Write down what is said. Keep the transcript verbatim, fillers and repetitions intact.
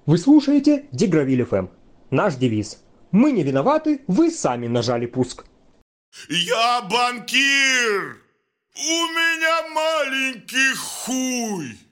Вы слушаете Дигравиль эф эм. Наш девиз. Мы не виноваты, вы сами нажали пуск. Я банкир! У меня маленький хуй!